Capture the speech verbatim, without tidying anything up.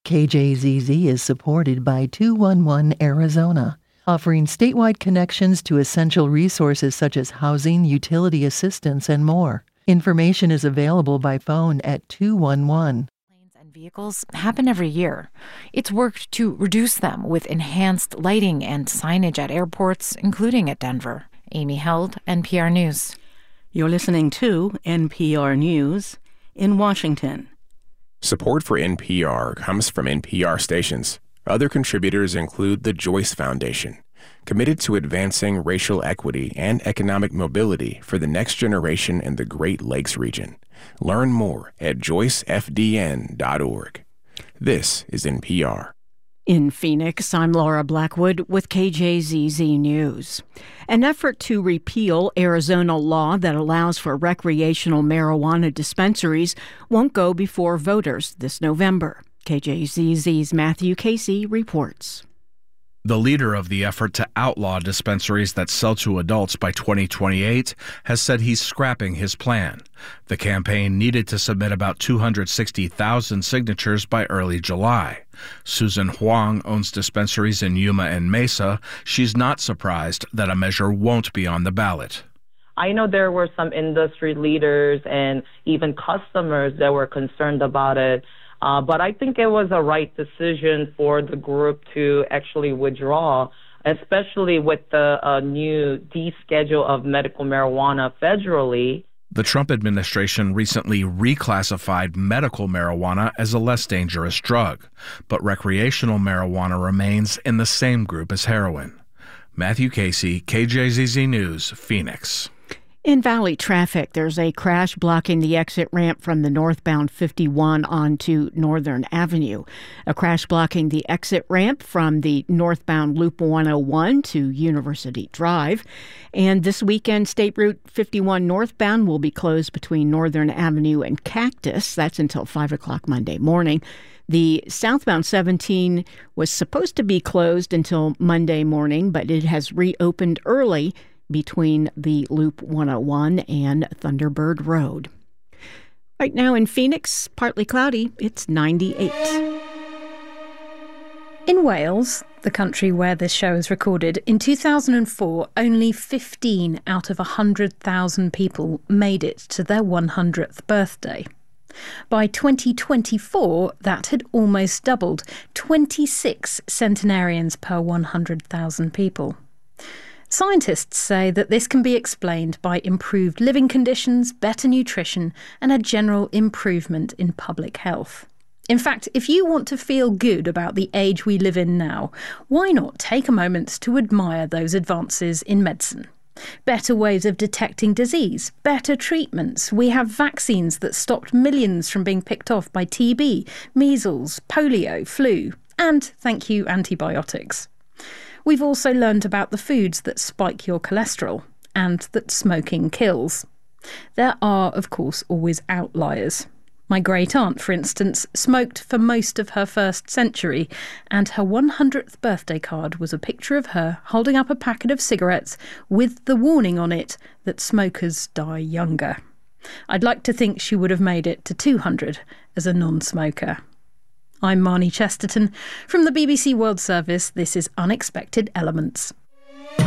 K J Z Z is supported by two one one Arizona, offering statewide connections to essential resources such as housing, utility assistance, and more. Information is available by phone at two one one. Planes and vehicles happen every year. It's worked to reduce them with enhanced lighting and signage at airports, including at Denver. Amy Held, N P R News. You're listening to N P R News in Washington. Support for N P R comes from N P R stations. Other contributors include the Joyce Foundation, committed to advancing racial equity and economic mobility for the next generation in the Great Lakes region. Learn more at joyce f d n dot org. This is N P R. In Phoenix, I'm Laura Blackwood with K J Z Z News. An effort to repeal Arizona law that allows for recreational marijuana dispensaries won't go before voters this November. K J Z Z's Matthew Casey reports. The leader of the effort to outlaw dispensaries that sell to adults by twenty twenty-eight has said he's scrapping his plan. The campaign needed to submit about two hundred sixty thousand signatures by early July. Susan Huang owns dispensaries in Yuma and Mesa. She's not surprised that a measure won't be on the ballot. I know there were some industry leaders and even customers that were concerned about it. Uh, but I think it was a right decision for the group to actually withdraw, especially with the uh, new deschedule of medical marijuana federally. The Trump administration recently reclassified medical marijuana as a less dangerous drug, but recreational marijuana remains in the same group as heroin. Matthew Casey, K J Z Z News, Phoenix. In Valley traffic, there's a crash blocking the exit ramp from the northbound fifty-one onto Northern Avenue. A crash blocking the exit ramp from the northbound Loop one oh one to University Drive. And this weekend, State Route fifty-one northbound will be closed between Northern Avenue and Cactus. That's until five o'clock Monday morning. The southbound seventeen was supposed to be closed until Monday morning, but it has reopened early between the Loop one oh one and Thunderbird Road. Right now in Phoenix, partly cloudy, it's ninety-eight. In Wales, the country where this show is recorded, in two thousand four, only fifteen out of one hundred thousand people made it to their one hundredth birthday. By twenty twenty-four, that had almost doubled, twenty-six centenarians per one hundred thousand people. Scientists say that this can be explained by improved living conditions, better nutrition, and a general improvement in public health. In fact, if you want to feel good about the age we live in now, why not take a moment to admire those advances in medicine? Better ways of detecting disease, better treatments. We have vaccines that stopped millions from being picked off by T B, measles, polio, flu, and, thank you, antibiotics. We've also learned about the foods that spike your cholesterol and that smoking kills. There are, of course, always outliers. My great-aunt, for instance, smoked for most of her first century, and her one hundredth birthday card was a picture of her holding up a packet of cigarettes with the warning on it that smokers die younger. I'd like to think she would have made it to two hundred as a non-smoker. I'm Marnie Chesterton. From the B B C World Service, this is Unexpected Elements.